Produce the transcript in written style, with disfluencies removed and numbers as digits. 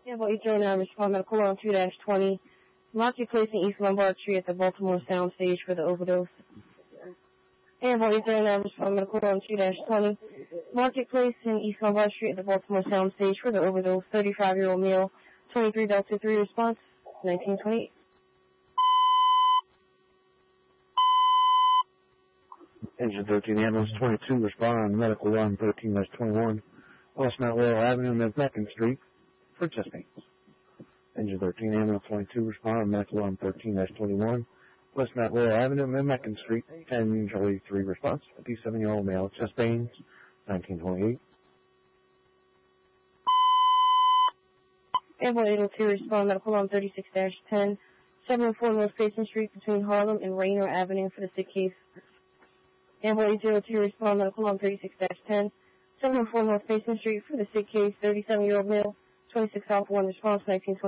Campbell 809, respond medical on 2-20. Marketplace in East Lombard Street at the Baltimore Sound Stage for the overdose. Campbell 809, respond medical on 2-20. Marketplace in East Lombard Street at the Baltimore Sound Stage for the overdose. 35-year-old male, 23 Delta 3 response, 1928. Engine 13 ambulance 22, respond on medical run 13-21, West Mount Laurel Avenue, Mid-Meccan Street for chest pains. Engine 13 ambulance 22, respond on medical run 13-21, West Mount Laurel Avenue, Mid-Meccan Street, 10-3 response, 57-year-old male, chest pains, 1928. Campbell 802, respond medical on 36-10, 704 North Payson Street between Harlem and Raynor Avenue for the sick case. Campbell 802, respond medical on 36-10, 704 North Payson Street for the sick case, 37-year-old male, 26 South 1 response, 1920.